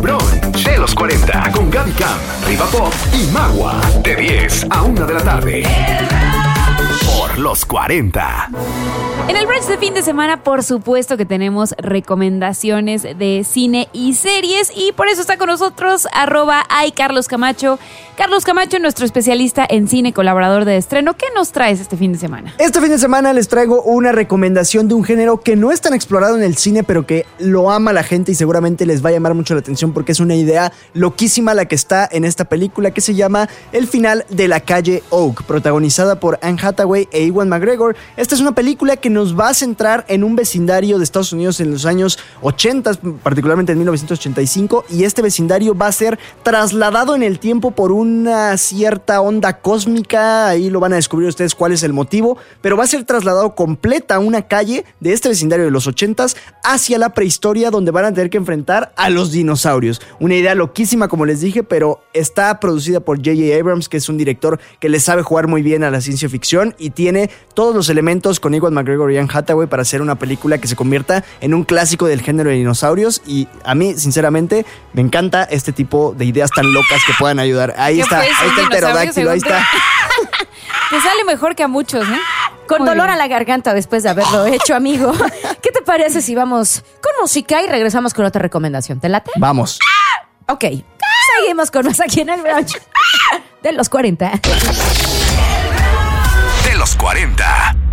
Brunch de los 40 con Gaby Cam, Riva Pop y Magua. De 10 a 1 de la tarde. Por los 40. En el brunch de fin de semana, por supuesto que tenemos recomendaciones de cine y series, y por eso está con nosotros @Carlos Camacho. Carlos Camacho, nuestro especialista en cine, colaborador de estreno. ¿Qué nos traes este fin de semana? Este fin de semana les traigo una recomendación de un género que no es tan explorado en el cine, pero que lo ama la gente y seguramente les va a llamar mucho la atención porque es una idea loquísima la que está en esta película, que se llama El final de la calle Oak, protagonizada por Anne Hathaway e Ewan McGregor. Esta es una película que nos va a centrar en un vecindario de Estados Unidos en los años 80, particularmente en 1985, y este vecindario va a ser trasladado en el tiempo por una cierta onda cósmica. Ahí lo van a descubrir ustedes cuál es el motivo, pero va a ser trasladado completa a una calle de este vecindario de los 80s hacia la prehistoria, donde van a tener que enfrentar a los dinosaurios. Una idea loquísima, como les dije, pero está producida por J.J. Abrams, que es un director que le sabe jugar muy bien a la ciencia ficción y tiene todos los elementos con Ewan McGregor y Anne Hathaway para hacer una película que se convierta en un clásico del género de dinosaurios. Y a mí, sinceramente, me encanta este tipo de ideas tan locas que puedan ayudar. Ahí está el pterodáctilo, ahí está. Te sale mejor que a muchos, ¿eh? Con Muy dolor bien. a la garganta después de haberlo hecho, amigo. ¿Qué te parece si vamos con música y regresamos con otra recomendación? ¿Te late? Vamos. Ok. Seguimos con más aquí en el brunch de los 40. De los 40.